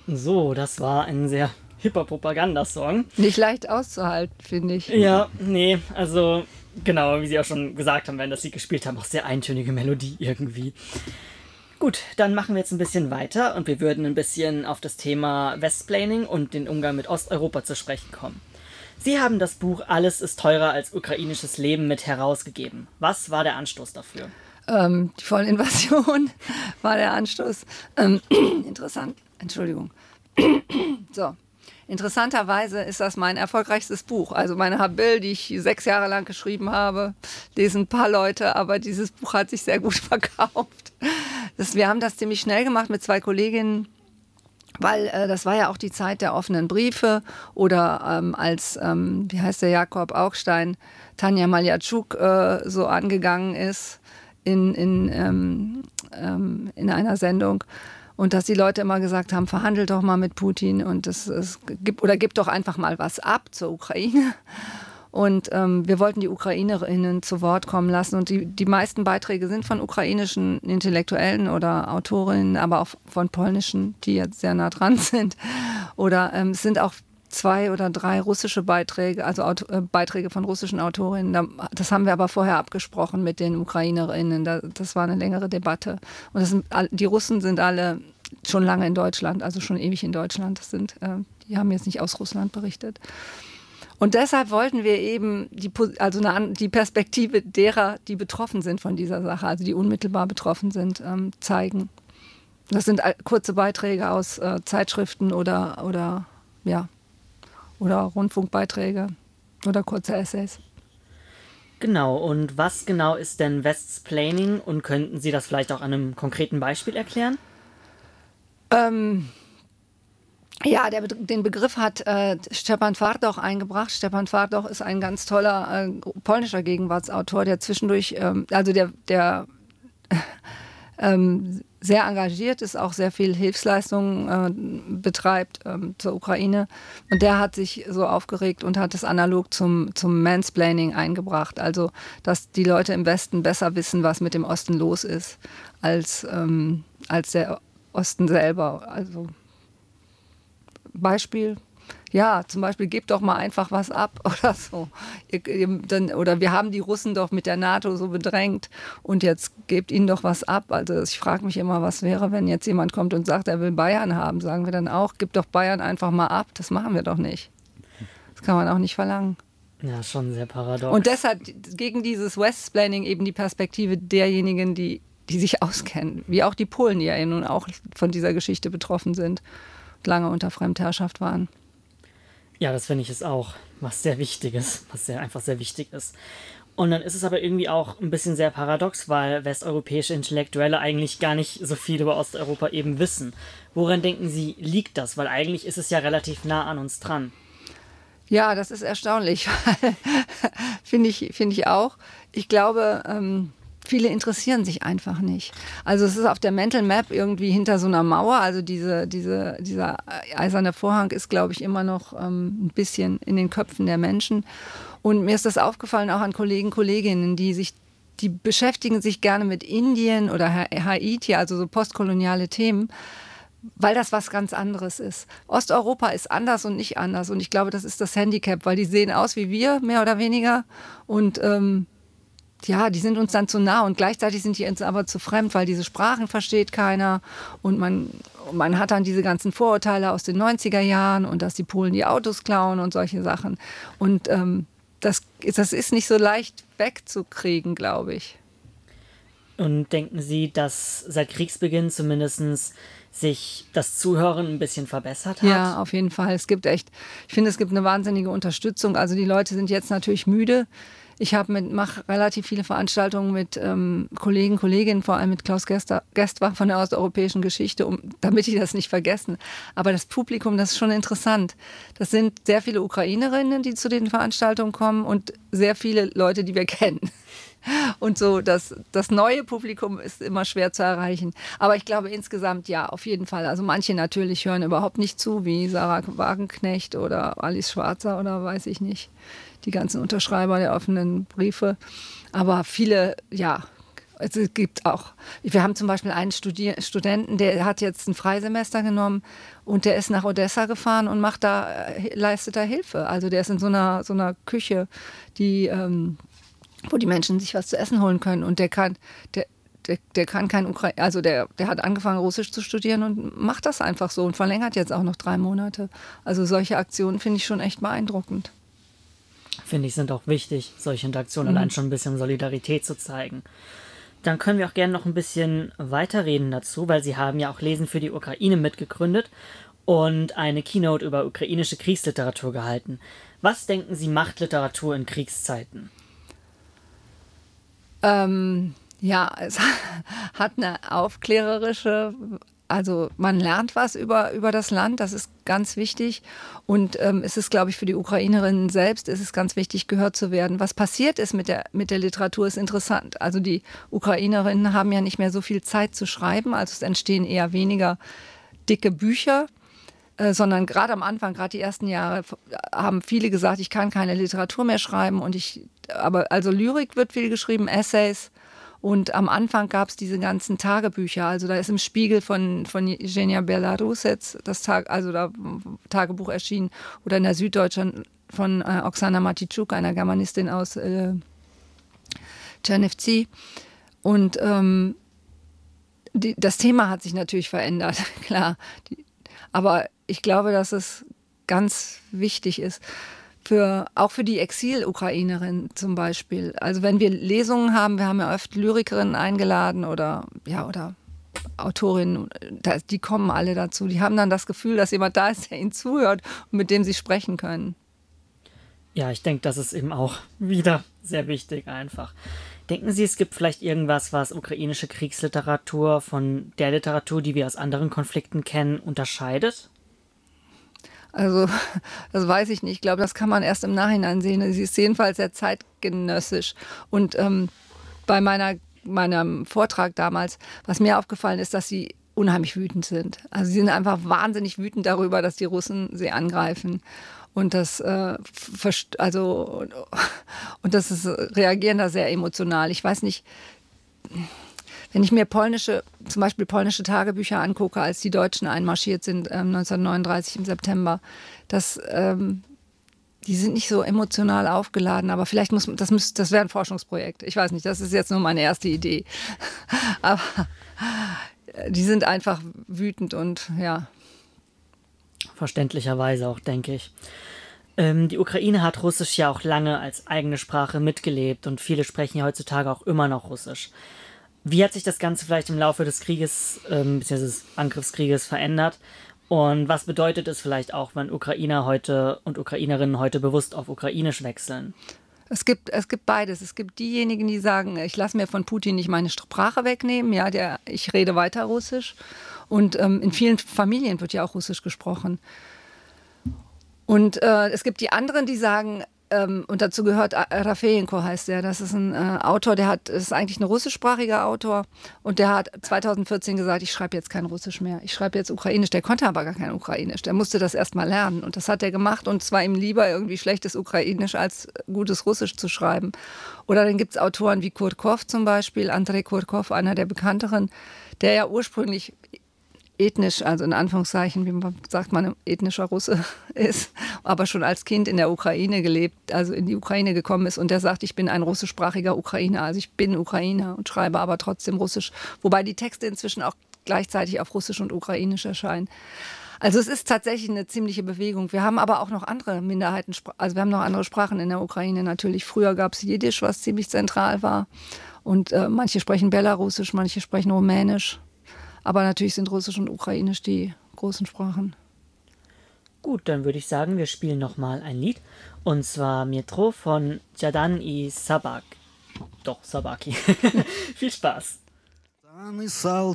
So, das war ein sehr hipper Propagandasong. Nicht leicht auszuhalten, finde ich. Ja, nee, also genau, wie Sie auch schon gesagt haben, wenn das Lied gespielt haben, auch sehr eintönige Melodie irgendwie. Gut, dann machen wir jetzt ein bisschen weiter und wir würden ein bisschen auf das Thema Westplaining und den Umgang mit Osteuropa zu sprechen kommen. Sie haben das Buch Alles ist teurer als ukrainisches Leben mit herausgegeben. Was war der Anstoß dafür? Die Vollinvasion war der Anstoß. Interessant, Entschuldigung. So. Interessanterweise ist das mein erfolgreichstes Buch. Also meine Habil, die ich 6 Jahre lang geschrieben habe, lesen ein paar Leute, aber dieses Buch hat sich sehr gut verkauft. Wir haben das ziemlich schnell gemacht mit 2 Kolleginnen, weil das war ja auch die Zeit der offenen Briefe oder als, wie heißt der, Jakob Augstein, Tanja Maljatschuk so angegangen ist in einer Sendung. Und dass die Leute immer gesagt haben, verhandelt doch mal mit Putin und gib doch einfach mal was ab zur Ukraine. Und wir wollten die Ukrainerinnen zu Wort kommen lassen. Und die meisten Beiträge sind von ukrainischen Intellektuellen oder Autorinnen, aber auch von polnischen, die jetzt sehr nah dran sind. Oder es sind auch 2 oder 3 russische Beiträge, also Beiträge von russischen Autorinnen. Das haben wir aber vorher abgesprochen mit den Ukrainerinnen. Das war eine längere Debatte. Und die Russen sind alle schon lange in Deutschland, also schon ewig in Deutschland. Die haben jetzt nicht aus Russland berichtet. Und deshalb wollten wir eben die Perspektive derer, die betroffen sind von dieser Sache, also die unmittelbar betroffen sind, zeigen. Das sind kurze Beiträge aus Zeitschriften oder Rundfunkbeiträge oder kurze Essays. Genau, und was genau ist denn Westsplaining und könnten Sie das vielleicht auch an einem konkreten Beispiel erklären? Den Begriff hat Stepan Twardoch eingebracht. Stepan Twardoch ist ein ganz toller polnischer Gegenwartsautor, der zwischendurch, der sehr engagiert ist, auch sehr viel Hilfsleistungen betreibt zur Ukraine. Und der hat sich so aufgeregt und hat es analog zum Mansplaining eingebracht. Also, dass die Leute im Westen besser wissen, was mit dem Osten los ist, als der Osten selber. Also Beispiel, ja, zum Beispiel, gebt doch mal einfach was ab oder so. Oder wir haben die Russen doch mit der NATO so bedrängt und jetzt gebt ihnen doch was ab. Also ich frage mich immer, was wäre, wenn jetzt jemand kommt und sagt, er will Bayern haben. Sagen wir dann auch, gib doch Bayern einfach mal ab. Das machen wir doch nicht. Das kann man auch nicht verlangen. Ja, schon sehr paradox. Und deshalb gegen dieses Westsplaining eben die Perspektive derjenigen, die sich auskennen. Wie auch die Polen, die ja nun auch von dieser Geschichte betroffen sind. Lange unter Fremdherrschaft waren. Ja, das finde ich ist auch was sehr Wichtiges, einfach sehr wichtig ist. Und dann ist es aber irgendwie auch ein bisschen sehr paradox, weil westeuropäische Intellektuelle eigentlich gar nicht so viel über Osteuropa eben wissen. Woran denken Sie, liegt das? Weil eigentlich ist es ja relativ nah an uns dran. Ja, das ist erstaunlich. Finde ich auch. Ich glaube, viele interessieren sich einfach nicht. Also es ist auf der Mental Map irgendwie hinter so einer Mauer. Also dieser eiserne Vorhang ist, glaube ich, immer noch ein bisschen in den Köpfen der Menschen. Und mir ist das aufgefallen auch an Kolleginnen, die beschäftigen sich gerne mit Indien oder Haiti, also so postkoloniale Themen, weil das was ganz anderes ist. Osteuropa ist anders und nicht anders. Und ich glaube, das ist das Handicap, weil die sehen aus wie wir, mehr oder weniger. Und die sind uns dann zu nah und gleichzeitig sind die uns aber zu fremd, weil diese Sprachen versteht keiner und man hat dann diese ganzen Vorurteile aus den 90er Jahren und dass die Polen die Autos klauen und solche Sachen. Und das ist nicht so leicht wegzukriegen, glaube ich. Und denken Sie, dass seit Kriegsbeginn zumindest sich das Zuhören ein bisschen verbessert hat? Ja, auf jeden Fall. Ich finde, es gibt eine wahnsinnige Unterstützung. Also die Leute sind jetzt natürlich müde. Ich mache relativ viele Veranstaltungen mit Kollegen, Kolleginnen, vor allem mit Klaus Gestwach von der Osteuropäischen Geschichte, damit die das nicht vergessen. Aber das Publikum, das ist schon interessant. Das sind sehr viele Ukrainerinnen, die zu den Veranstaltungen kommen und sehr viele Leute, die wir kennen. Und so, das neue Publikum ist immer schwer zu erreichen. Aber ich glaube insgesamt ja, auf jeden Fall. Also manche natürlich hören überhaupt nicht zu, wie Sarah Wagenknecht oder Alice Schwarzer oder weiß ich nicht. Die ganzen Unterschreiber der offenen Briefe. Aber viele, ja, Also es gibt auch, wir haben zum Beispiel einen Studenten, der hat jetzt ein Freisemester genommen und der ist nach Odessa gefahren und leistet da Hilfe. Also der ist in so einer Küche, wo die Menschen sich was zu essen holen können. Und der kann kein Ukrainisch, also der hat angefangen Russisch zu studieren und macht das einfach so und verlängert jetzt auch noch 3 Monate. Also solche Aktionen finde ich schon echt beeindruckend. Finde ich, sind auch wichtig, solche Interaktionen, allein schon ein bisschen Solidarität zu zeigen. Dann können wir auch gerne noch ein bisschen weiterreden dazu, weil Sie haben ja auch Lesen für die Ukraine mitgegründet und eine Keynote über ukrainische Kriegsliteratur gehalten. Was denken Sie, macht Literatur in Kriegszeiten? Ja, es hat eine aufklärerische, also man lernt was über das Land, das ist ganz wichtig. Und es ist, glaube ich, für die Ukrainerinnen selbst ist es ganz wichtig, gehört zu werden. Was passiert ist mit der Literatur, ist interessant. Also die Ukrainerinnen haben ja nicht mehr so viel Zeit zu schreiben, also es entstehen eher weniger dicke Bücher, sondern gerade am Anfang, gerade die ersten Jahre, haben viele gesagt, ich kann keine Literatur mehr schreiben. Aber also Lyrik wird viel geschrieben, Essays. Und am Anfang gab es diese ganzen Tagebücher. Also da ist im Spiegel von Jenia Belarusec das Tagebuch erschienen. Oder in der Süddeutschen von Oksana Matitschuk, einer Germanistin aus Czernivtsi. Und das Thema hat sich natürlich verändert, klar. Aber ich glaube, dass es ganz wichtig ist. Auch für die Exil-Ukrainerin zum Beispiel. Also wenn wir Lesungen haben, wir haben ja oft Lyrikerinnen eingeladen oder Autorinnen, die kommen alle dazu. Die haben dann das Gefühl, dass jemand da ist, der ihnen zuhört und mit dem sie sprechen können. Ja, ich denke, das ist eben auch wieder sehr wichtig einfach. Denken Sie, es gibt vielleicht irgendwas, was ukrainische Kriegsliteratur von der Literatur, die wir aus anderen Konflikten kennen, unterscheidet? Also, das weiß ich nicht. Ich glaube, das kann man erst im Nachhinein sehen. Sie ist jedenfalls sehr zeitgenössisch. Und bei meinem Vortrag damals, was mir aufgefallen ist, dass sie unheimlich wütend sind. Also sie sind einfach wahnsinnig wütend darüber, dass die Russen sie angreifen. Und reagieren da sehr emotional. Ich weiß nicht, wenn ich mir zum Beispiel polnische Tagebücher angucke, als die Deutschen einmarschiert sind 1939 im September, die sind nicht so emotional aufgeladen, aber vielleicht das wäre ein Forschungsprojekt. Ich weiß nicht, das ist jetzt nur meine erste Idee. Aber die sind einfach wütend und ja. Verständlicherweise auch, denke ich. Die Ukraine hat Russisch ja auch lange als eigene Sprache mitgelebt und viele sprechen ja heutzutage auch immer noch Russisch. Wie hat sich das Ganze vielleicht im Laufe des Krieges, bzw. des Angriffskrieges verändert? Und was bedeutet es vielleicht auch, wenn Ukrainer heute und Ukrainerinnen heute bewusst auf Ukrainisch wechseln? Es gibt beides. Es gibt diejenigen, die sagen, ich lasse mir von Putin nicht meine Sprache wegnehmen. Ja, ich rede weiter Russisch. Und in vielen Familien wird ja auch Russisch gesprochen. Und es gibt die anderen, die sagen, und dazu gehört Rafejenko heißt der, das ist ein Autor, das ist eigentlich ein russischsprachiger Autor und der hat 2014 gesagt, ich schreibe jetzt kein Russisch mehr, ich schreibe jetzt Ukrainisch. Der konnte aber gar kein Ukrainisch, der musste das erst mal lernen und das hat er gemacht und es war ihm lieber irgendwie schlechtes Ukrainisch als gutes Russisch zu schreiben. Oder dann gibt es Autoren wie Kurkov zum Beispiel, Andrei Kurkov, einer der bekannteren, der ja ursprünglich ethnisch, also in Anführungszeichen, wie sagt man, ethnischer Russe ist, aber schon als Kind in der Ukraine gelebt, also in die Ukraine gekommen ist und der sagt, ich bin ein russischsprachiger Ukrainer, also ich bin Ukrainer und schreibe aber trotzdem Russisch, wobei die Texte inzwischen auch gleichzeitig auf Russisch und Ukrainisch erscheinen. Also es ist tatsächlich eine ziemliche Bewegung. Wir haben aber auch noch andere Minderheiten, also wir haben noch andere Sprachen in der Ukraine natürlich. Früher gab es Jiddisch, was ziemlich zentral war und manche sprechen Belarusisch, manche sprechen Rumänisch. Aber natürlich sind Russisch und Ukrainisch die großen Sprachen. Gut, dann würde ich sagen, wir spielen nochmal ein Lied. Und zwar Metro von Jadan i Sabak. Doch, Sabaki. Viel Spaß.